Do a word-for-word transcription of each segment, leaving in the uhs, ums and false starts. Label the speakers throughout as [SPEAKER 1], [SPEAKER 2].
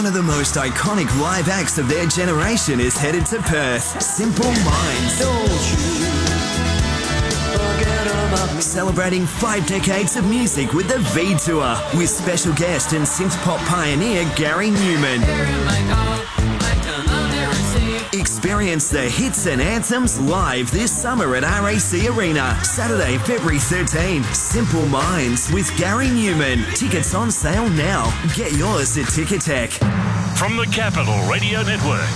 [SPEAKER 1] One of the most iconic live acts of their generation is headed to Perth. Simple Minds. Don't you forget about me. Celebrating five decades of music with the V Tour, with special guest and synth pop pioneer Gary Newman. Experience the hits and anthems live this summer at R A C Arena. Saturday, February thirteenth. Simple Minds with Gary Newman. Tickets on sale now. Get yours at Ticketek.
[SPEAKER 2] From the Capital Radio Network,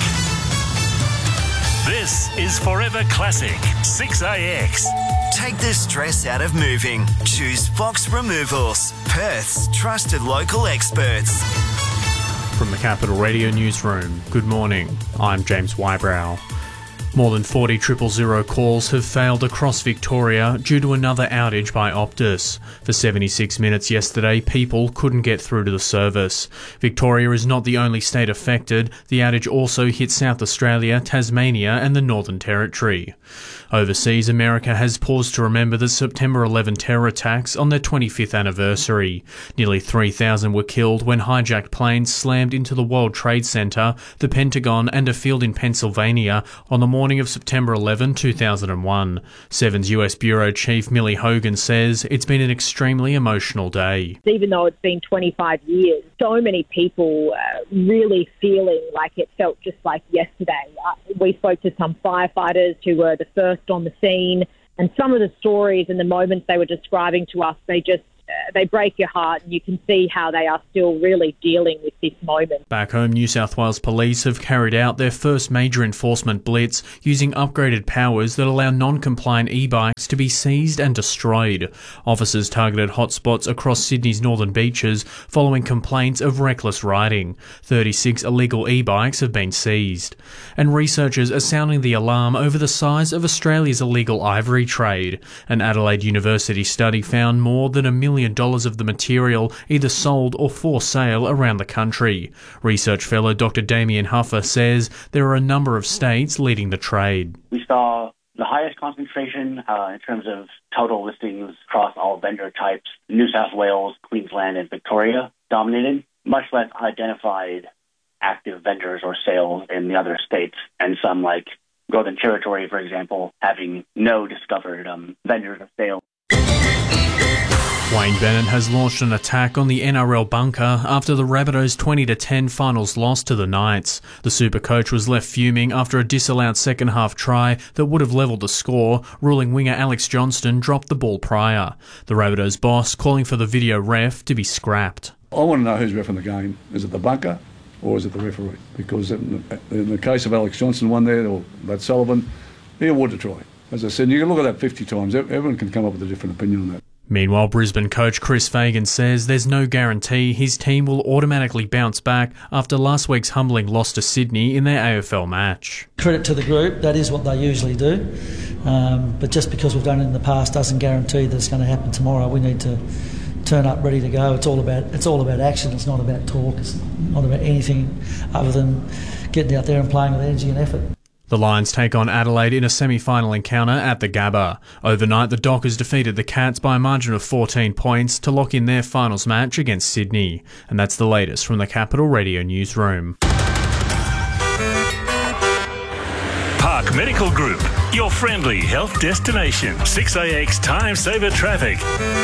[SPEAKER 2] this is Forever Classic six A X.
[SPEAKER 1] Take the stress out of moving. Choose Fox Removals, Perth's trusted local experts.
[SPEAKER 3] From the Capital Radio Newsroom, good morning. I'm James Wybrow. More than forty triple zero calls have failed across Victoria due to another outage by Optus. For seventy-six minutes yesterday, people couldn't get through to the service. Victoria is not the only state affected. The outage also hit South Australia, Tasmania and the Northern Territory. Overseas, America has paused to remember the September eleventh terror attacks on their twenty-fifth anniversary. Nearly three thousand were killed when hijacked planes slammed into the World Trade Center, the Pentagon and a field in Pennsylvania on the morning of September eleventh, two thousand one. Seven's U S Bureau Chief Millie Hogan says it's been an extremely emotional day.
[SPEAKER 4] Even though it's been twenty-five years, so many people uh, really feeling like it felt just like yesterday. Uh, we spoke to some firefighters who were the first on the scene, and some of the stories and the moments they were describing to us, they just uh, they break your heart, and you can see how they are still really dealing with this moment.
[SPEAKER 3] Back home, New South Wales Police have carried out their first major enforcement blitz using upgraded powers that allow non-compliant e-bikes to be seized and destroyed. Officers targeted hotspots across Sydney's northern beaches following complaints of reckless riding. thirty-six illegal e-bikes have been seized. And researchers are sounding the alarm over the size of Australia's illegal ivory trade. An Adelaide University study found more than a million dollars of the material either sold or for sale around the country. Research fellow Doctor Damien Huffer says there are a number of states leading the trade.
[SPEAKER 5] We saw the highest concentration uh, in terms of total listings across all vendor types. New South Wales, Queensland and Victoria dominated, much less identified active vendors or sales in the other states, and some like Northern Territory, for example, having no discovered um, vendors or sales.
[SPEAKER 3] Wayne Bennett has launched an attack on the N R L bunker after the Rabbitohs' twenty to ten finals loss to the Knights. The Super Coach was left fuming after a disallowed second-half try that would have levelled the score, ruling winger Alex Johnston dropped the ball prior. The Rabbitohs' boss calling for the video ref to be scrapped.
[SPEAKER 6] I want to know who's reffing the game. Is it the bunker or is it the referee? Because in the, in the case of Alex Johnston, one there, or Brad Sullivan, he awarded a try. As I said, you can look at that fifty times. Everyone can come up with a different opinion on that.
[SPEAKER 3] Meanwhile, Brisbane coach Chris Fagan says there's no guarantee his team will automatically bounce back after last week's humbling loss to Sydney in their A F L match.
[SPEAKER 7] Credit to the group, that is what they usually do. Um, but just because we've done it in the past doesn't guarantee that it's going to happen tomorrow. We need to turn up ready to go. It's all about it's all about action. It's not about talk. It's not about anything other than getting out there and playing with energy and effort.
[SPEAKER 3] The Lions take on Adelaide in a semi-final encounter at the Gabba. Overnight, the Dockers defeated the Cats by a margin of fourteen points to lock in their finals match against Sydney. And that's the latest from the Capital Radio Newsroom.
[SPEAKER 2] Park Medical Group, your friendly health destination. six A X Time Saver Traffic.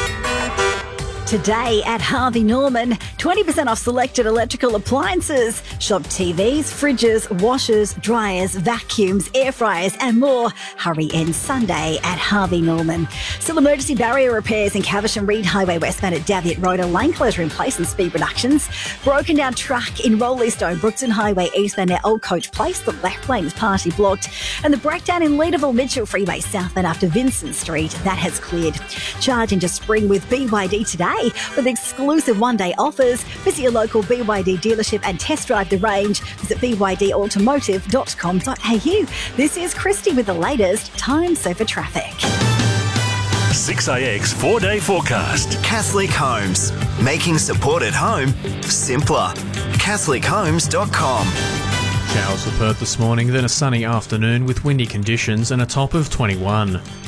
[SPEAKER 8] Today at Harvey Norman, twenty percent off selected electrical appliances. Shop T Vs, fridges, washers, dryers, vacuums, air fryers and more. Hurry in Sunday at Harvey Norman. Still emergency barrier repairs in Caversham Reed Highway westbound at Davitt Road. A lane closure in place and speed reductions. Broken down track in Roleystone, Brookton Highway eastbound at Old Coach Place. The left lane is partially blocked. And the breakdown in Leederville Mitchell Freeway southbound after Vincent Street, that has cleared. Charge into spring with B Y D today with exclusive one-day offers. Visit your local B Y D dealership and test drive the range. Visit b y d automotive dot com dot a u. This is Christy with the latest Time Saver Traffic.
[SPEAKER 2] six A X four-day forecast.
[SPEAKER 1] Catholic Homes, making support at home simpler. catholic homes dot com.
[SPEAKER 3] Showers for Perth this morning, then a sunny afternoon with windy conditions and a top of twenty-one.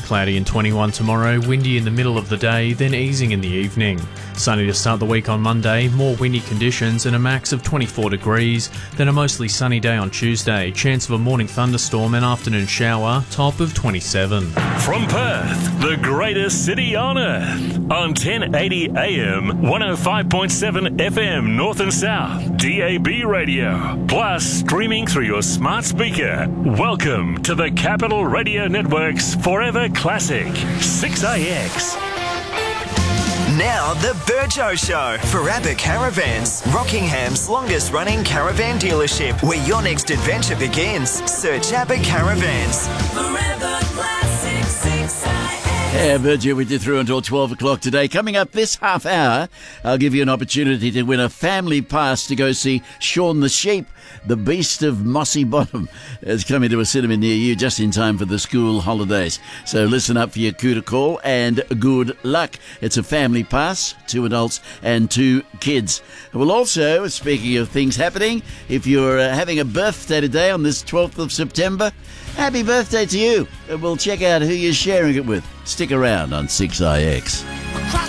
[SPEAKER 3] cloudy and twenty-one tomorrow, windy in the middle of the day, then easing in the evening. Sunny to start the week on Monday, more windy conditions and a max of twenty-four degrees, then a mostly sunny day on Tuesday, chance of a morning thunderstorm and afternoon shower, top of twenty-seven.
[SPEAKER 2] From Perth, the greatest city on earth, on ten eighty A M, one oh five point seven F M North and South, D A B radio, plus streaming through your smart speaker. Welcome to the Capital Radio Network's Forever Classic, six A X.
[SPEAKER 1] Now the Burjo Show for Abbott Caravans, Rockingham's longest running caravan dealership, where your next adventure begins. Search Abbott Caravans.
[SPEAKER 9] Forever Classic six A X.
[SPEAKER 10] Yeah, Burjo with you through until twelve o'clock today. Coming up this half hour, I'll give you an opportunity to win a family pass to go see Shaun the Sheep. The Beast of Mossy Bottom is coming to a cinema near you just in time for the school holidays. So listen up for your coup to call and good luck. It's a family pass, two adults and two kids. Well, also, speaking of things happening, if you're uh, having a birthday today on this twelfth of September, happy birthday to you. And we'll check out who you're sharing it with. Stick around on six A X.